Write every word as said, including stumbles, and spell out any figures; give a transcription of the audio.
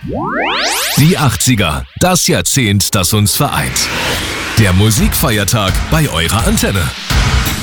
Die achtziger, das Jahrzehnt, das uns vereint. Der Musikfeiertag bei eurer Antenne.